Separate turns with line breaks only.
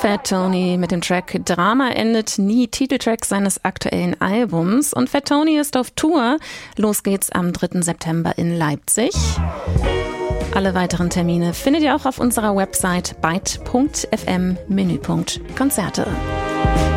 Fat Tony mit dem Track Drama endet nie, Titeltrack seines aktuellen Albums. Und Fat Tony ist auf Tour. Los geht's am 3. September in Leipzig. Alle weiteren Termine findet ihr auch auf unserer Website byte.fm Menüpunkt Konzerte.